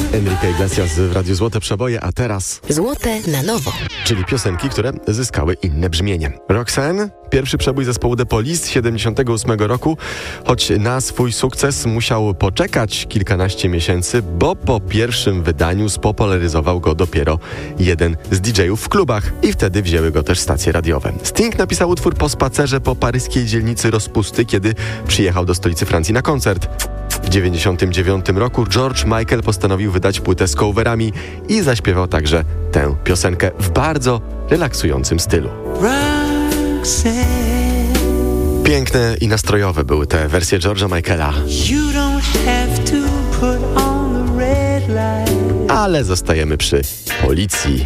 Enrique Iglesias w Radiu Złote Przeboje, a teraz Złote na nowo. czyli piosenki, które zyskały inne brzmienie. Roxanne, pierwszy przebój zespołu The Police z 78 roku, choć na swój sukces musiał poczekać kilkanaście miesięcy, bo po pierwszym wydaniu spopularyzował go dopiero jeden z DJ-ów w klubach i wtedy wzięły go też stacje radiowe. Sting napisał utwór po spacerze po paryskiej dzielnicy Rozpusty, kiedy przyjechał do stolicy Francji na koncert. W 1999 roku George Michael postanowił wydać płytę z coverami i zaśpiewał także tę piosenkę w bardzo relaksującym stylu. Piękne i nastrojowe były te wersje George'a Michaela. Ale zostajemy przy Policji.